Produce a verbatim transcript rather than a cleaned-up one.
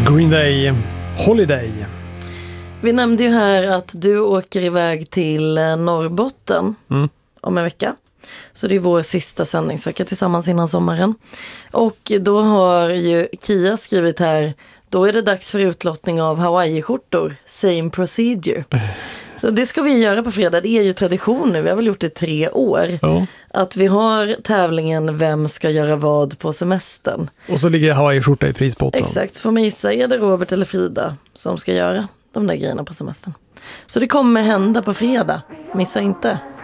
Green Day Holiday. Vi nämnde ju här att du åker iväg till Norrbotten mm. om en vecka. Så det är vår sista sändningsvecka tillsammans innan sommaren. Och då har ju Kia skrivit här, då är det dags för utlottning av Hawaii-skjortor. Same procedure. Så det ska vi göra på fredag. Det är ju tradition nu. Vi har väl gjort det i tre år. Ja. Att vi har tävlingen Vem ska göra vad på semestern. Och så ligger Hawaii-skjorta i prispotten. Exakt. Får man gissa, är det Robert eller Frida som ska göra de där grejerna på semestern. Så det kommer hända på fredag. Missa inte.